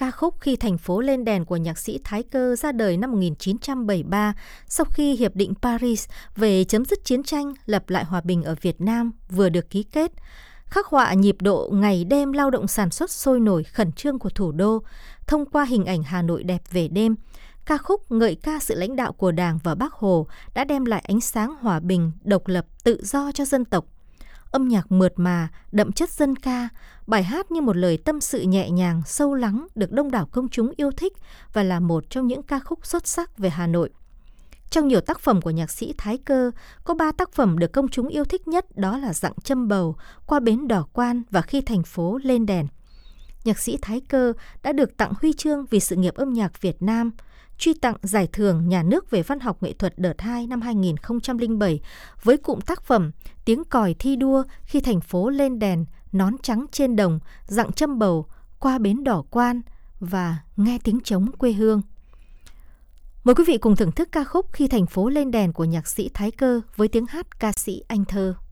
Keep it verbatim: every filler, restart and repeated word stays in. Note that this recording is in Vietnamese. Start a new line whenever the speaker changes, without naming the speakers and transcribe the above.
Ca khúc Khi thành phố lên đèn của nhạc sĩ Thái Cơ ra đời năm một nghìn chín trăm bảy mươi ba sau khi Hiệp định Paris về chấm dứt chiến tranh, lập lại hòa bình ở Việt Nam vừa được ký kết, khắc họa nhịp độ ngày đêm lao động sản xuất sôi nổi khẩn trương của thủ đô. Thông qua hình ảnh Hà Nội đẹp về đêm, ca khúc ngợi ca sự lãnh đạo của Đảng và Bác Hồ đã đem lại ánh sáng hòa bình, độc lập, tự do cho dân tộc. Âm nhạc mượt mà, đậm chất dân ca, bài hát như một lời tâm sự nhẹ nhàng, sâu lắng được đông đảo công chúng yêu thích và là một trong những ca khúc xuất sắc về Hà Nội. Trong nhiều tác phẩm của nhạc sĩ Thái Cơ, có ba tác phẩm được công chúng yêu thích nhất, đó là Dặng Châm Bầu, Qua Bến Đỏ Quan và Khi thành phố lên đèn. Nhạc sĩ Thái Cơ đã được tặng huy chương vì sự nghiệp âm nhạc Việt Nam, truy tặng Giải thưởng Nhà nước về văn học nghệ thuật đợt hai năm hai nghìn không trăm lẻ bảy với cụm tác phẩm Tiếng còi thi đua, Khi thành phố lên đèn, Nón trắng trên đồng, Dặng Châm Bầu, Qua Bến Đỏ Quan và Nghe tiếng trống quê hương. Mời quý vị cùng thưởng thức ca khúc Khi thành phố lên đèn của nhạc sĩ Thái Cơ với tiếng hát ca sĩ Anh Thơ.